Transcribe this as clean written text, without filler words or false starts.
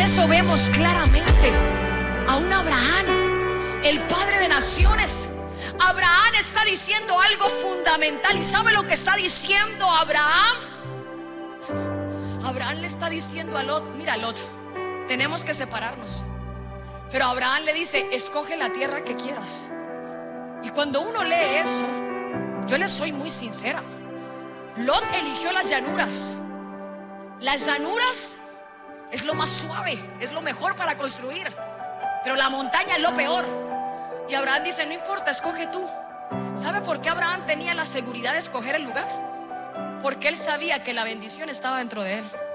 eso vemos claramente a un Abraham, el padre de naciones. Abraham está diciendo algo fundamental. ¿Y sabe lo que está diciendo Abraham? Abraham le está diciendo a Lot: mira, Lot, tenemos que separarnos. Pero Abraham le dice: escoge la tierra que quieras. Y cuando uno lee eso, yo le soy muy sincera. Lot eligió las llanuras. Las llanuras es lo más suave, es lo mejor para construir, pero la montaña es lo peor. Y Abraham dice: no importa, escoge tú. ¿Sabe por qué Abraham tenía la seguridad de escoger el lugar? Porque él sabía que la bendición estaba dentro de él.